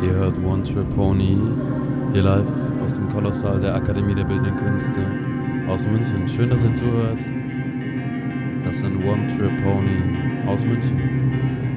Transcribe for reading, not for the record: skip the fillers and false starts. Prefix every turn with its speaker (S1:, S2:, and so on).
S1: Ihr hört One Trip Pony, hier live aus dem Kolossal der Akademie der Bildenden Künste aus München. Schön, dass ihr zuhört. Das sind One Trip Pony aus München.